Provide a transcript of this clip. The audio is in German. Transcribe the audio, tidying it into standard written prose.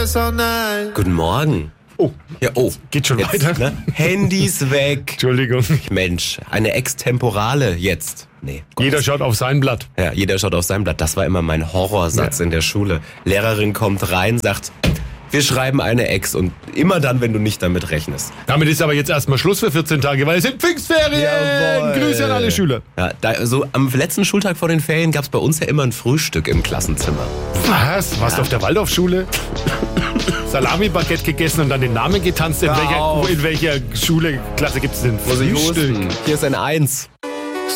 Guten Morgen. Oh, Ja, oh. geht schon Jetzt, weiter. Ne? Handys weg. Entschuldigung. Mensch, eine Extemporale jetzt. Nee. Jeder schaut auf sein Blatt. Ja, jeder schaut auf sein Blatt. Das war immer mein Horrorsatz in der Schule. Lehrerin kommt rein, sagt, wir schreiben eine Ex und immer dann, wenn du nicht damit rechnest. Damit ist aber jetzt erstmal Schluss für 14 Tage, weil es sind Pfingstferien. Jawohl. Grüße an alle Schüler. Ja, so am letzten Schultag vor den Ferien gab's bei uns ja immer ein Frühstück im Klassenzimmer. Was? Warst du auf der Waldorfschule? Salami-Baguette gegessen und dann den Namen getanzt? In welcher Schule, Klasse gibt's denn Muss ich Frühstück? husten. Hier ist ein 1.